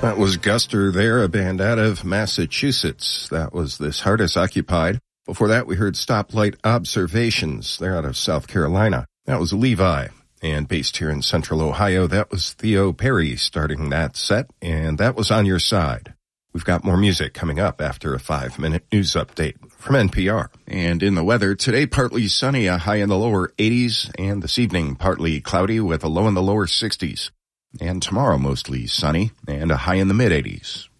That was Guster there, a band out of Massachusetts. That was This Heart Is Occupied. Before that, we heard Stoplight Observations. They're out of South Carolina. That was Levi. And based here in Central Ohio, that was Theo Perry starting that set, and that was On Your Side. We've got more music coming up after a 5-minute news update from NPR. And in the weather, today partly sunny, a high in the lower 80s, and this evening partly cloudy with a low in the lower 60s. And tomorrow mostly sunny and a high in the mid-80s.